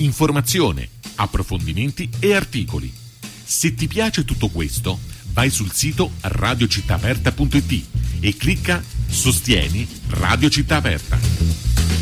informazione, approfondimenti e articoli. Se ti piace tutto questo, vai sul sito radiocittaaperta.it e clicca Sostieni Radio Città Aperta.